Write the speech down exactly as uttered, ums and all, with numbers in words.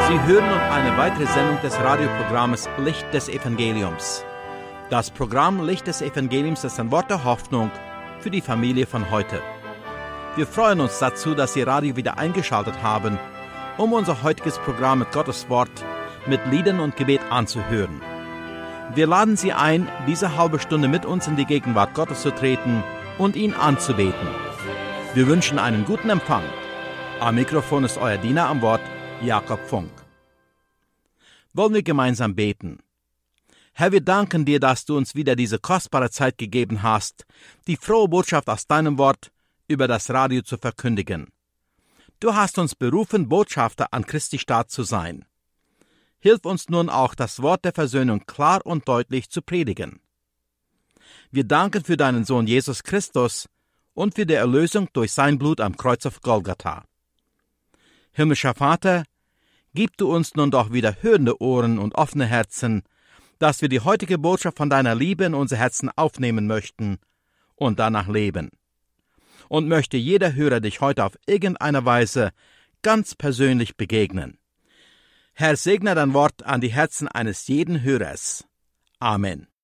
Sie hören nun eine weitere Sendung des Radioprogramms Licht des Evangeliums. Das Programm Licht des Evangeliums ist ein Wort der Hoffnung für die Familie von heute. Wir freuen uns dazu, dass Sie Radio wieder eingeschaltet haben, um unser heutiges Programm mit Gottes Wort, mit Liedern und Gebet anzuhören. Wir laden Sie ein, diese halbe Stunde mit uns in die Gegenwart Gottes zu treten und ihn anzubeten. Wir wünschen einen guten Empfang. Am Mikrofon ist euer Diener am Wort, Jakob Funk. Wollen wir gemeinsam beten? Herr, wir danken dir, dass du uns wieder diese kostbare Zeit gegeben hast, die frohe Botschaft aus deinem Wort über das Radio zu verkündigen. Du hast uns berufen, Botschafter an Christi Staat zu sein. Hilf uns nun auch, das Wort der Versöhnung klar und deutlich zu predigen. Wir danken für deinen Sohn Jesus Christus und für die Erlösung durch sein Blut am Kreuz auf Golgatha. Himmlischer Vater, gib du uns nun doch wieder hörende Ohren und offene Herzen, dass wir die heutige Botschaft von deiner Liebe in unser Herzen aufnehmen möchten und danach leben. Und möchte jeder Hörer dich heute auf irgendeine Weise ganz persönlich begegnen. Herr, segne dein Wort an die Herzen eines jeden Hörers. Amen.